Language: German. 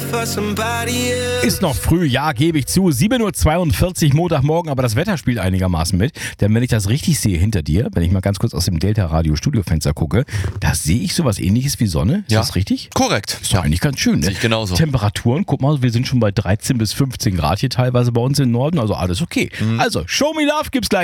Ist noch früh, ja, gebe ich zu. 7.42 Uhr Montagmorgen, aber das Wetter spielt einigermaßen mit. Denn wenn ich das richtig sehe hinter dir, wenn ich mal ganz kurz aus dem Delta-Radio-Studiofenster gucke, da sehe ich sowas Ähnliches wie Sonne. Ist das richtig? Korrekt. Ist doch eigentlich ganz schön, ne? Sehe ich genauso. Temperaturen, guck mal, wir sind schon bei 13 bis 15 Grad hier teilweise bei uns im Norden, also alles okay. Also, Show Me Love gibt's gleich.